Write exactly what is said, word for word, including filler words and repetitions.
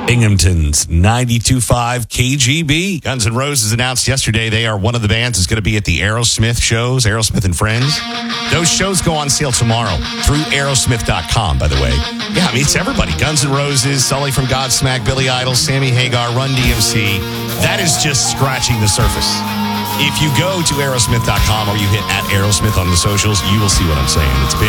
Binghamton's ninety-two point five K G B. Guns N' Roses announced yesterday they are one of the bands that's going to be at the Aerosmith shows, Aerosmith and Friends. Those shows go on sale tomorrow through aerosmith dot com, by the way. Yeah, I mean, it's everybody. Guns N' Roses, Sully from Godsmack, Billy Idol, Sammy Hagar, Run D M C. That is just scratching the surface. If you go to aerosmith dot com or you hit at Aerosmith on the socials, you will see what I'm saying. It's big.